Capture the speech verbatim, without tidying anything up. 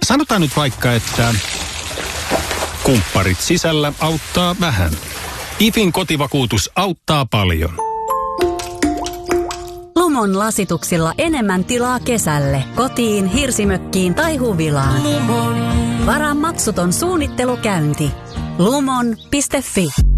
Sanotaan nyt vaikka, että kumpparit sisällä auttaa vähän. IFin kotivakuutus auttaa paljon. Lumon lasituksilla enemmän tilaa kesälle. Kotiin, hirsimökkiin tai huvilaan. Lumon. Varaa maksuton suunnittelukäynti. lumon piste fi